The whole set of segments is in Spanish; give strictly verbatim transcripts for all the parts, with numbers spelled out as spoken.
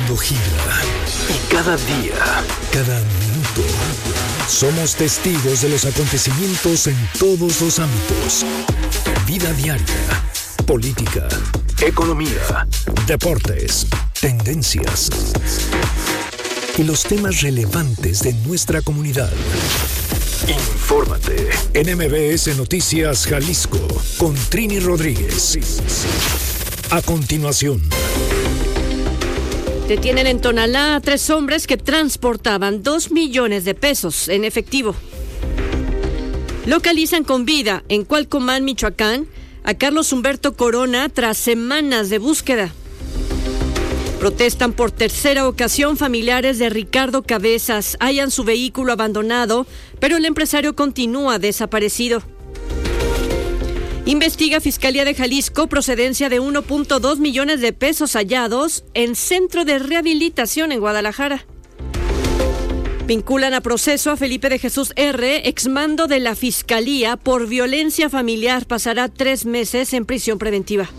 mundo gira y cada día, cada minuto, somos testigos de los acontecimientos en todos los ámbitos. Vida diaria, política, economía, deportes, tendencias y los temas relevantes de nuestra comunidad. Infórmate en M B S Noticias Jalisco con Trini Rodríguez. A continuación. Detienen en Tonalá a tres hombres que transportaban dos millones de pesos en efectivo. Localizan con vida en Cualcomán, Michoacán, a Carlos Humberto Corona tras semanas de búsqueda. Protestan por tercera ocasión familiares de Ricardo Cabezas. Hallan su vehículo abandonado, pero el empresario continúa desaparecido. Investiga Fiscalía de Jalisco procedencia de uno punto dos millones de pesos hallados en centro de rehabilitación en Guadalajara. Vinculan a proceso a Felipe de Jesús R., exmando de la Fiscalía por violencia familiar. Pasará tres meses en prisión preventiva.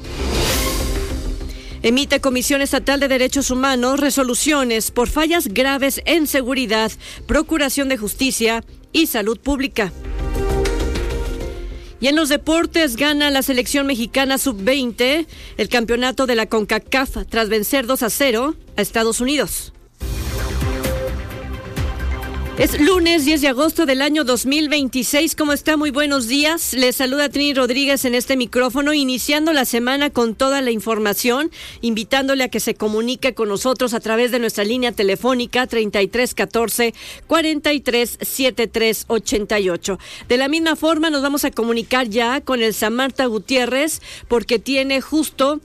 Emite Comisión Estatal de Derechos Humanos resoluciones por fallas graves en seguridad, Procuración de Justicia y Salud Pública. Y en los deportes gana la selección mexicana sub veinte el campeonato de la CONCACAF tras vencer dos a cero a Estados Unidos. Es lunes diez de agosto del año dos mil veintiséis. ¿Cómo está? Muy buenos días. Les saluda Trini Rodríguez en este micrófono, iniciando la semana con toda la información, invitándole a que se comunique con nosotros a través de nuestra línea telefónica treinta y tres catorce cuarenta y tres setenta y tres ochenta y ocho. De la misma forma nos vamos a comunicar ya con el Samarta Gutiérrez, porque tiene justo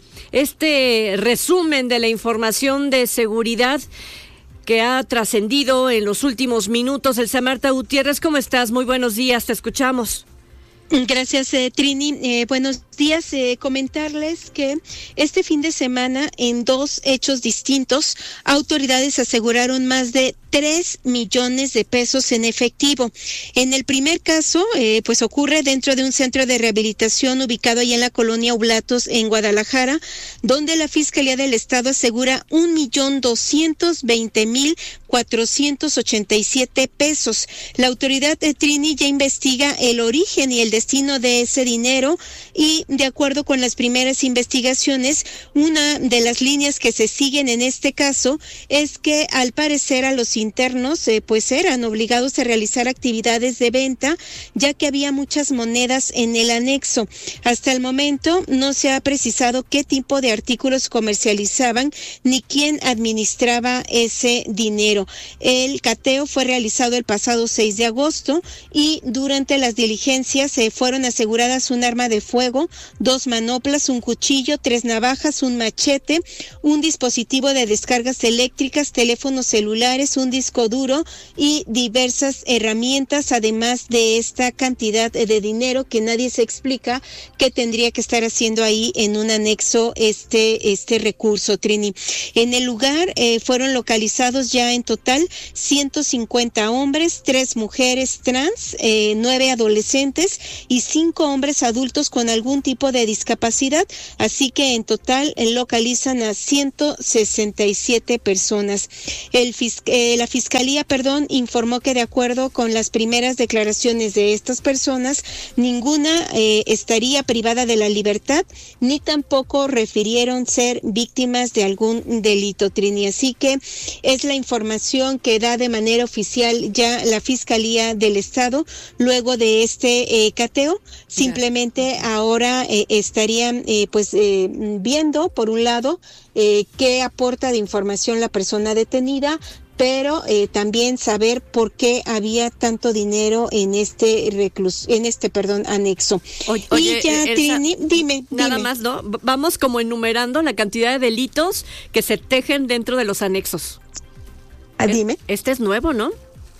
este resumen de la información de seguridad que ha trascendido en los últimos minutos. El Samarta Gutiérrez, ¿cómo estás? Muy buenos días, te escuchamos. Gracias, eh, Trini. Eh, buenos días. Eh, comentarles que este fin de semana, en dos hechos distintos, autoridades aseguraron más de tres millones de pesos en efectivo. En el primer caso, eh, pues ocurre dentro de un centro de rehabilitación ubicado ahí en la colonia Oblatos, en Guadalajara, donde la Fiscalía del Estado asegura un millón doscientos veinte mil cuatrocientos ochenta y siete pesos. La autoridad de Trini ya investiga el origen y el destino de ese dinero y, de acuerdo con las primeras investigaciones, una de las líneas que se siguen en este caso es que, al parecer, a los internos eh, pues eran obligados a realizar actividades de venta, ya que había muchas monedas en el anexo. Hasta el momento no se ha precisado qué tipo de artículos comercializaban ni quién administraba ese dinero. El cateo fue realizado el pasado seis de agosto y durante las diligencias se eh, fueron aseguradas un arma de fuego, dos manoplas, un cuchillo, tres navajas, un machete, un dispositivo de descargas eléctricas, teléfonos celulares, un disco duro y diversas herramientas, además de esta cantidad de dinero que nadie se explica qué tendría que estar haciendo ahí en un anexo este este recurso, Trini. En el lugar eh, fueron localizados ya en total ciento cincuenta hombres, tres mujeres trans, eh, nueve adolescentes y cinco hombres adultos con algún tipo de discapacidad, así que en total eh, localizan a ciento sesenta y siete personas. El fisc- eh, la Fiscalía, perdón, informó que de acuerdo con las primeras declaraciones de estas personas, ninguna eh, estaría privada de la libertad, ni tampoco refirieron ser víctimas de algún delito, Trini. Así que es la información que da de manera oficial ya la Fiscalía del Estado luego de este eh, cateo. Simplemente ahora eh, estarían eh, pues eh, viendo, por un lado, eh, qué aporta de información la persona detenida, pero eh, también saber por qué había tanto dinero en este reclus, en este perdón anexo. Oye, y oye, ya, Elsa, Trini, dime, nada dime. más, ¿no? Vamos como enumerando la cantidad de delitos que se tejen dentro de los anexos. Ah, dime. Este es nuevo, ¿no?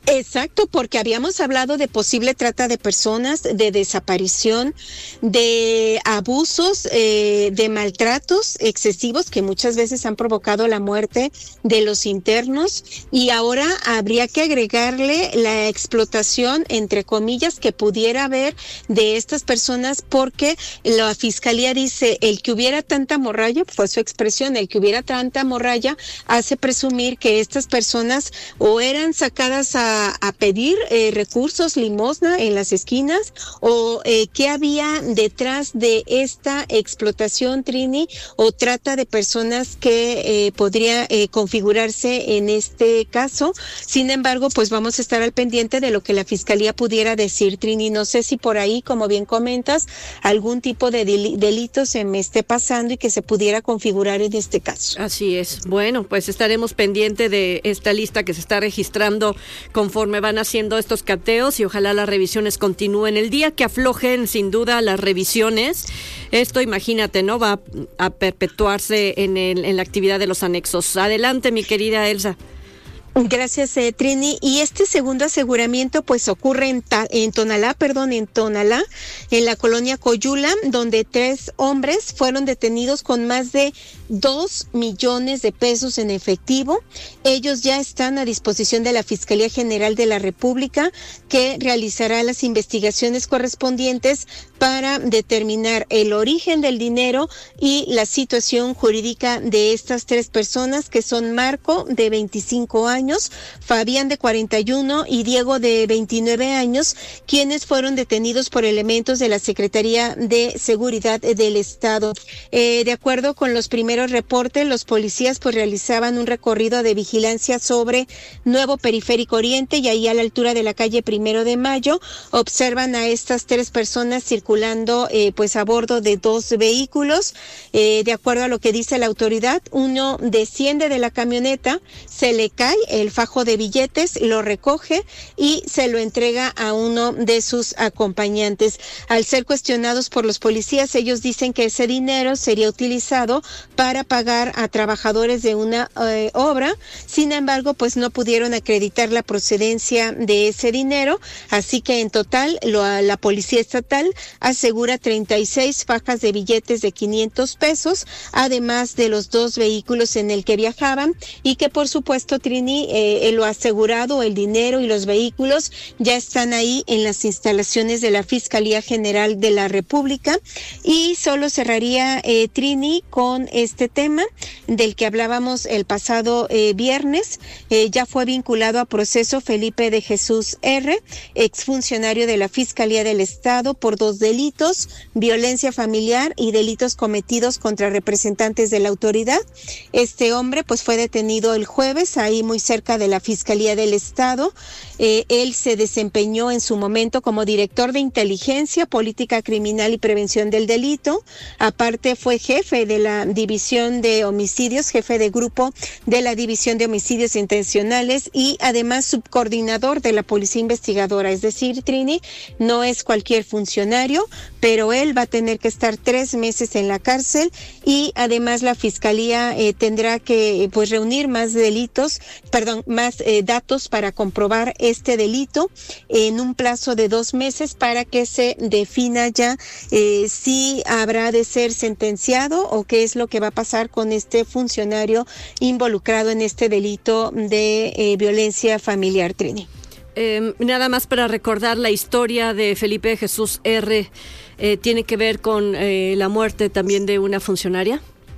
Exacto, porque habíamos hablado de posible trata de personas, de desaparición, de abusos, eh, de maltratos excesivos que muchas veces han provocado la muerte de los internos, y ahora habría que agregarle la explotación, entre comillas, que pudiera haber de estas personas, porque la fiscalía dice, el que hubiera tanta morralla, fue su expresión, el que hubiera tanta morralla hace presumir que estas personas o eran sacadas a a pedir eh, recursos, limosna en las esquinas, o eh, qué había detrás de esta explotación, Trini, o trata de personas que eh, podría eh, configurarse en este caso. Sin embargo, pues vamos a estar al pendiente de lo que la fiscalía pudiera decir, Trini. No sé si por ahí, como bien comentas, algún tipo de del- delito se me esté pasando y que se pudiera configurar en este caso. Así es. Bueno, pues estaremos pendiente de esta lista que se está registrando conforme van haciendo estos cateos, y ojalá las revisiones continúen. El día que aflojen, sin duda, las revisiones, esto, imagínate, ¿no? Va a perpetuarse en, el, en la actividad de los anexos. Adelante, mi querida Elsa. Gracias, eh, Trini. Y este segundo aseguramiento pues ocurre en, Ta- en Tonalá, perdón, en Tonalá, en la colonia Coyula, donde tres hombres fueron detenidos con más de dos millones de pesos en efectivo. Ellos ya están a disposición de la Fiscalía General de la República, que realizará las investigaciones correspondientes para determinar el origen del dinero y la situación jurídica de estas tres personas, que son Marco, de veinticinco años, Fabián, de cuarenta y uno, y Diego, de veintinueve años, quienes fueron detenidos por elementos de la Secretaría de Seguridad del Estado. Eh, de acuerdo con los primeros reportes, los policías pues realizaban un recorrido de vigilancia sobre Nuevo Periférico Oriente, y ahí a la altura de la calle Primero de Mayo observan a estas tres personas circulando eh, pues a bordo de dos vehículos. Eh, de acuerdo a lo que dice la autoridad, uno desciende de la camioneta, se le cae el fajo de billetes, lo recoge y se lo entrega a uno de sus acompañantes. Al ser cuestionados por los policías, ellos dicen que ese dinero sería utilizado para pagar a trabajadores de una eh, obra. Sin embargo, pues no pudieron acreditar la procedencia de ese dinero, así que en total lo, la policía estatal asegura treinta y seis fajas de billetes de quinientos pesos, además de los dos vehículos en el que viajaban, y que por supuesto, Trini, eh, lo asegurado, el dinero y los vehículos ya están ahí en las instalaciones de la Fiscalía General de la República. Y solo cerraría, eh, Trini, con este tema del que hablábamos el pasado eh, viernes. Eh, ya fue vinculado a proceso Felipe de Jesús R., exfuncionario de la Fiscalía del Estado, por dos delitos: violencia familiar y delitos cometidos contra representantes de la autoridad. Este hombre pues fue detenido el jueves ahí muy cerca de la Fiscalía del Estado. Eh, él se desempeñó en su momento como director de inteligencia, política criminal y prevención del delito. Aparte fue jefe de la división de homicidios, jefe de grupo de la división de homicidios intencionales, y además subcoordinador de la policía investigadora. Es decir, Trini, no es cualquier funcionario, pero él va a tener que estar tres meses en la cárcel, y además la fiscalía eh, tendrá que pues reunir más delitos, perdón, más eh, datos para comprobar este delito en un plazo de dos meses para que se defina ya eh, si habrá de ser sentenciado o qué es lo que va a pasar con este funcionario involucrado en este delito de eh, violencia familiar, Trini. Eh, nada más para recordar la historia de Felipe Jesús R., eh, ¿tiene que ver con eh, la muerte también de una funcionaria?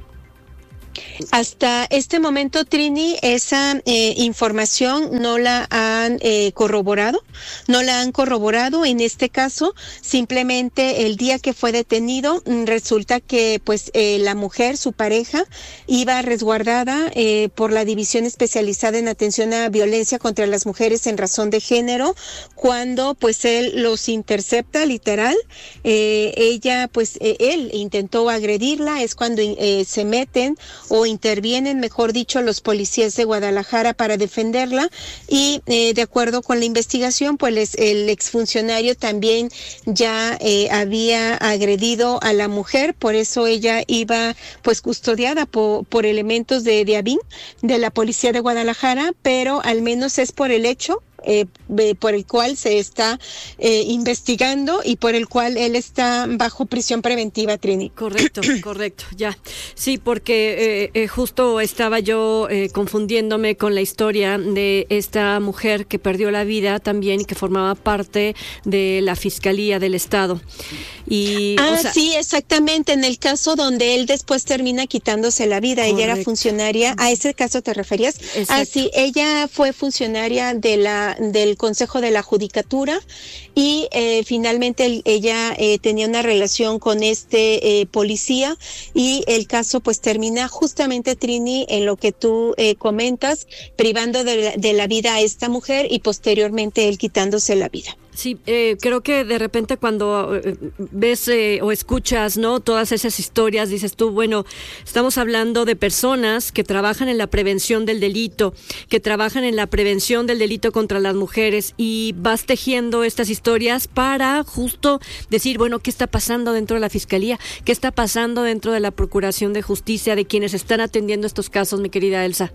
Hasta este momento, Trini, esa eh, información no la han eh, corroborado, no la han corroborado. En este caso, simplemente el día que fue detenido, resulta que pues eh, la mujer, su pareja, iba resguardada eh, por la División Especializada en Atención a Violencia contra las Mujeres en Razón de Género, cuando pues él los intercepta, literal. Eh, ella, pues eh, él intentó agredirla, es cuando eh, se meten o intervienen, mejor dicho, los policías de Guadalajara para defenderla, y eh, de acuerdo con la investigación, pues el exfuncionario también ya eh, había agredido a la mujer, por eso ella iba pues custodiada por, por elementos de, de A B I N, de la policía de Guadalajara, pero al menos es por el hecho eh, por el cual se está eh, investigando y por el cual él está bajo prisión preventiva, Trini. Correcto, correcto, ya. Sí, porque eh, eh, justo estaba yo eh, confundiéndome con la historia de esta mujer que perdió la vida también y que formaba parte de la Fiscalía del Estado. Y, ah, o sea, sí, exactamente, en el caso donde él después termina quitándose la vida. Correcto. Ella era funcionaria, ¿a ese caso te referías? Exacto. Ah, sí, ella fue funcionaria de la del Consejo de la Judicatura y eh, finalmente el, ella eh, tenía una relación con este eh, policía y el caso pues termina justamente, Trini, en lo que tú eh, comentas, privando de la, de la vida a esta mujer y posteriormente él quitándose la vida. Sí, eh, creo que de repente cuando eh, ves eh, o escuchas, ¿no?, todas esas historias, dices tú, bueno, estamos hablando de personas que trabajan en la prevención del delito, que trabajan en la prevención del delito contra las mujeres y vas tejiendo estas historias para justo decir, bueno, ¿qué está pasando dentro de la Fiscalía? ¿Qué está pasando dentro de la Procuración de Justicia, de quienes están atendiendo estos casos, mi querida Elsa?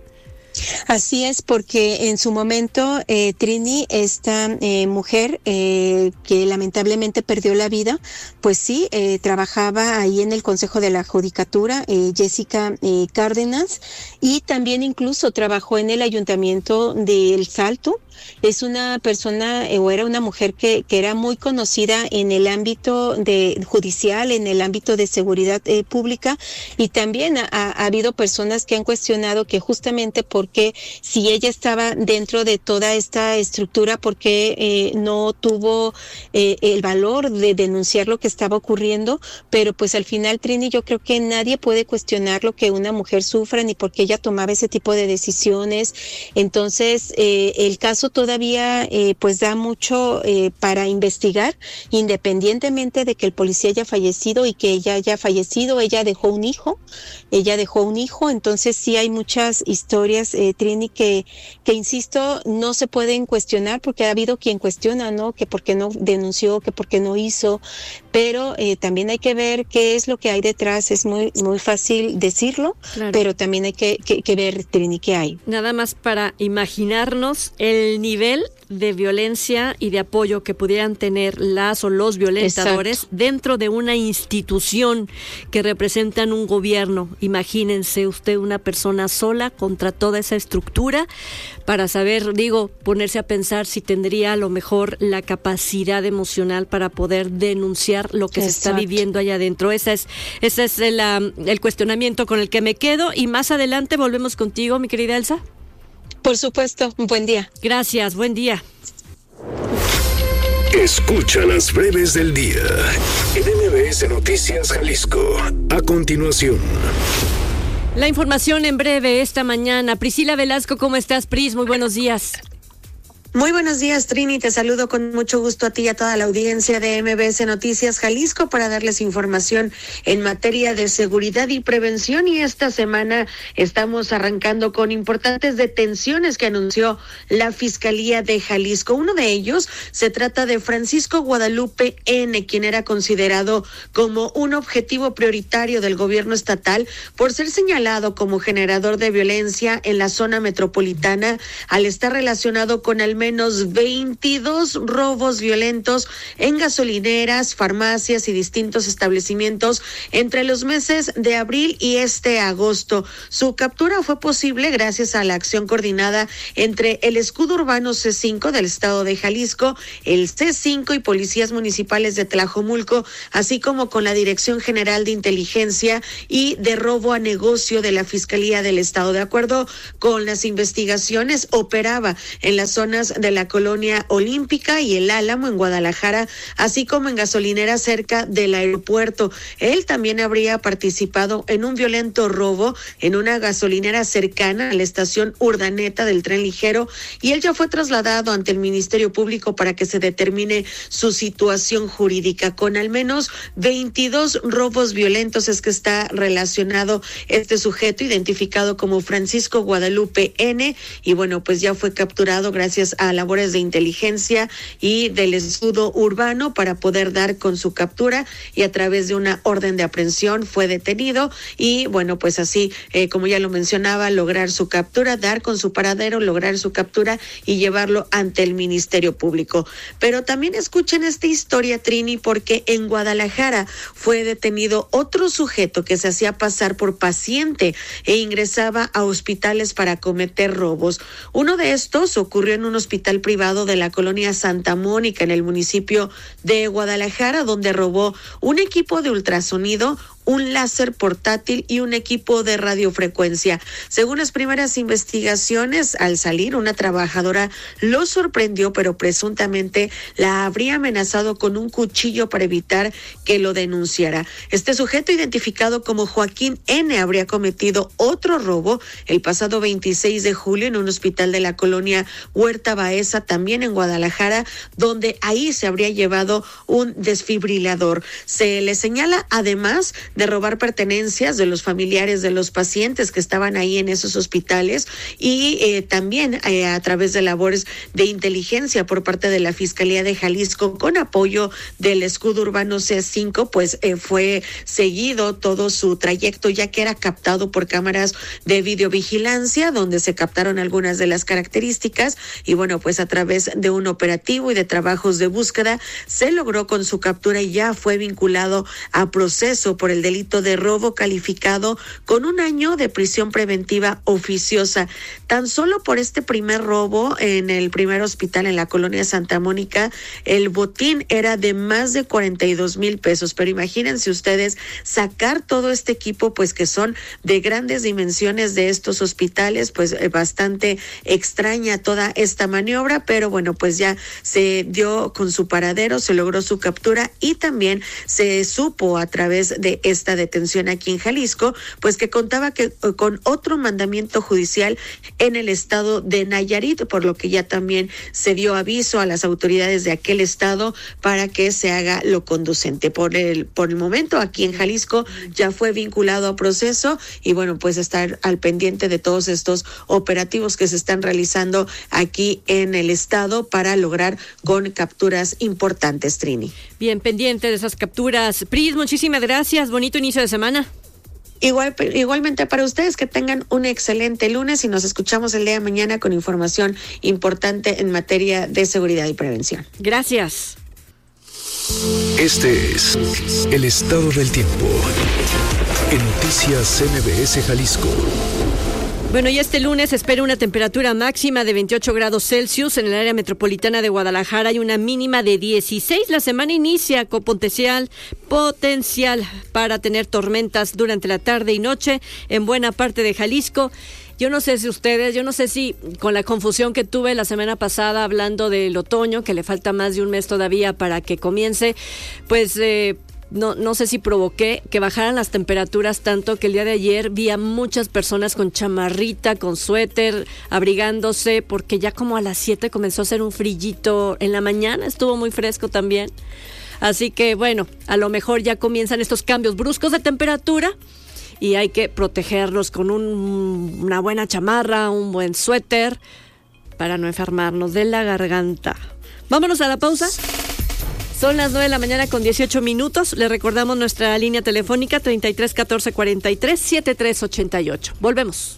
Así es, porque en su momento, eh, Trini, esta eh, mujer eh, que lamentablemente perdió la vida, pues sí, eh, trabajaba ahí en el Consejo de la Judicatura, eh, Jessica eh, Cárdenas, y también incluso trabajó en el Ayuntamiento de El Salto. Es una persona eh, o era una mujer que, que era muy conocida en el ámbito de judicial, en el ámbito de seguridad eh, pública, y también ha, ha habido personas que han cuestionado que justamente porque si ella estaba dentro de toda esta estructura, porque eh, no tuvo eh, el valor de denunciar lo que estaba ocurriendo, pero pues al final, Trini, yo creo que nadie puede cuestionar lo que una mujer sufra ni por qué ella tomaba ese tipo de decisiones. Entonces, eh, el caso todavía eh, pues da mucho eh, para investigar, independientemente de que el policía haya fallecido y que ella haya fallecido. Ella dejó un hijo, ella dejó un hijo, entonces sí hay muchas historias, eh, Trini, que, que insisto, no se pueden cuestionar, porque ha habido quien cuestiona, ¿no?, que por qué no denunció, que por qué no hizo, pero eh, también hay que ver qué es lo que hay detrás. Es muy, muy fácil decirlo, claro, pero también hay que, que, que ver, Trini, qué hay. Nada más para imaginarnos el nivel de violencia y de apoyo que pudieran tener las o los violentadores. Exacto. Dentro de una institución que representan un gobierno. Imagínense usted una persona sola contra toda esa estructura para saber, digo, ponerse a pensar si tendría a lo mejor la capacidad emocional para poder denunciar lo que Exacto. se está viviendo allá adentro. Ese es, ese es el, um, el cuestionamiento con el que me quedo, y más adelante volvemos contigo, mi querida Elsa. Por supuesto, un buen día. Gracias, buen día. Escucha las breves del día en M B S Noticias Jalisco. A continuación, la información en breve esta mañana. Priscila Velasco, ¿cómo estás, Pris? Muy buenos días. Muy buenos días, Trini. Te saludo con mucho gusto a ti y a toda la audiencia de M B S Noticias Jalisco para darles información en materia de seguridad y prevención. Y esta semana estamos arrancando con importantes detenciones que anunció la Fiscalía de Jalisco. Uno de ellos se trata de Francisco Guadalupe N., quien era considerado como un objetivo prioritario del gobierno estatal por ser señalado como generador de violencia en la zona metropolitana al estar relacionado con al menos veintidós robos violentos en gasolineras, farmacias y distintos establecimientos entre los meses de abril y este agosto. Su captura fue posible gracias a la acción coordinada entre el Escudo Urbano C cinco del estado de Jalisco, el C cinco y policías municipales de Tlajomulco, así como con la Dirección General de Inteligencia y de Robo a Negocio de la Fiscalía del Estado. De acuerdo con las investigaciones, operaba en las zonas de la Colonia Olímpica y el Álamo en Guadalajara, así como en gasolineras cerca del aeropuerto. Él también habría participado en un violento robo en una gasolinera cercana a la estación Urdaneta del tren ligero, y él ya fue trasladado ante el Ministerio Público para que se determine su situación jurídica. Con al menos veintidós robos violentos es que está relacionado este sujeto, identificado como Francisco Guadalupe N., y bueno, pues ya fue capturado gracias a labores de inteligencia y del escudo urbano para poder dar con su captura, y a través de una orden de aprehensión fue detenido y bueno, pues así, eh, como ya lo mencionaba, lograr su captura, dar con su paradero, lograr su captura y llevarlo ante el Ministerio Público. Pero también escuchen esta historia, Trini, porque en Guadalajara fue detenido otro sujeto que se hacía pasar por paciente e ingresaba a hospitales para cometer robos. Uno de estos ocurrió en un hospital privado de la colonia Santa Mónica, en el municipio de Guadalajara, donde robó un equipo de ultrasonido, un láser portátil y un equipo de radiofrecuencia. Según las primeras investigaciones, al salir, una trabajadora lo sorprendió, pero presuntamente la habría amenazado con un cuchillo para evitar que lo denunciara. Este sujeto, identificado como Joaquín N., habría cometido otro robo el pasado veintiséis de julio en un hospital de la colonia Huerta Baeza, también en Guadalajara, donde ahí se habría llevado un desfibrilador. Se le señala además de robar pertenencias de los familiares de los pacientes que estaban ahí en esos hospitales y eh, también eh, a través de labores de inteligencia por parte de la Fiscalía de Jalisco, con apoyo del escudo urbano C cinco, pues eh, fue seguido todo su trayecto, ya que era captado por cámaras de videovigilancia, donde se captaron algunas de las características y bueno, pues a través de un operativo y de trabajos de búsqueda se logró con su captura y ya fue vinculado a proceso por el delito de robo calificado con un año de prisión preventiva oficiosa. Tan solo por este primer robo en el primer hospital en la colonia Santa Mónica, el botín era de más de cuarenta y dos mil pesos, pero imagínense ustedes sacar todo este equipo, pues que son de grandes dimensiones de estos hospitales, pues eh, bastante extraña toda esta maniobra, pero bueno, pues ya se dio con su paradero, se logró su captura y también se supo a través de esta detención aquí en Jalisco, pues que contaba que con otro mandamiento judicial en el estado de Nayarit, por lo que ya también se dio aviso a las autoridades de aquel estado para que se haga lo conducente. Por el, por el momento, aquí en Jalisco ya fue vinculado a proceso y bueno, pues estar al pendiente de todos estos operativos que se están realizando aquí en el estado para lograr con capturas importantes, Trini. Bien, pendiente de esas capturas. Pris, muchísimas gracias. Bonito inicio de semana. Igual, igualmente para ustedes, que tengan un excelente lunes y nos escuchamos el día de mañana con información importante en materia de seguridad y prevención. Gracias. Este es el estado del tiempo en Noticias M B S Jalisco. Bueno, y este lunes se espera una temperatura máxima de veintiocho grados Celsius en el área metropolitana de Guadalajara y una mínima de dieciséis. La semana inicia con potencial, potencial para tener tormentas durante la tarde y noche en buena parte de Jalisco. Yo no sé si ustedes, yo no sé si con la confusión que tuve la semana pasada hablando del otoño, que le falta más de un mes todavía para que comience, pues... Eh, No, no sé si provoqué que bajaran las temperaturas tanto que el día de ayer vi a muchas personas con chamarrita, con suéter, abrigándose, porque ya como a las siete comenzó a hacer un frillito en la mañana, estuvo muy fresco también. Así que bueno, a lo mejor ya comienzan estos cambios bruscos de temperatura y hay que protegernos con un, una buena chamarra, un buen suéter para no enfermarnos de la garganta. Vámonos a la pausa. Son las nueve de la mañana con dieciocho minutos. Le recordamos nuestra línea telefónica treinta y tres catorce cuarenta y tres setenta y tres ochenta y ocho. Volvemos.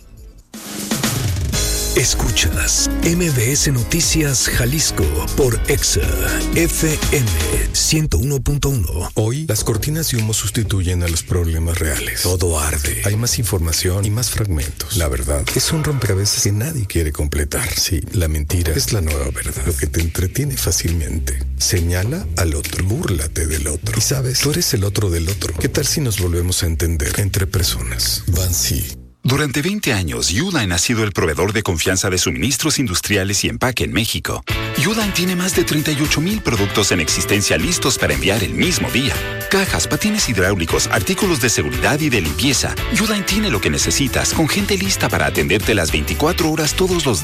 Escuchas M B S Noticias Jalisco por Exa F M ciento uno punto uno. Hoy, las cortinas de humo sustituyen a los problemas reales. Todo arde. Hay más información y más fragmentos. La verdad es un rompecabezas que nadie quiere completar. Sí, la mentira es la nueva verdad. Lo que te entretiene fácilmente. Señala al otro. Búrlate del otro. Y sabes, tú eres el otro del otro. ¿Qué tal si nos volvemos a entender entre personas? Bansi. Durante veinte años, Uline ha sido el proveedor de confianza de suministros industriales y empaque en México. Uline tiene más de treinta y ocho mil productos en existencia listos para enviar el mismo día. Cajas, patines hidráulicos, artículos de seguridad y de limpieza. Uline tiene lo que necesitas, con gente lista para atenderte las veinticuatro horas todos los días.